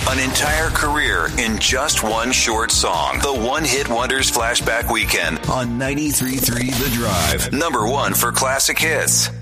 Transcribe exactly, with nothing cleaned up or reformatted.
An entire career in just one short song. The One Hit Wonders Flashback Weekend on ninety-three point three The Drive. Number one for classic hits.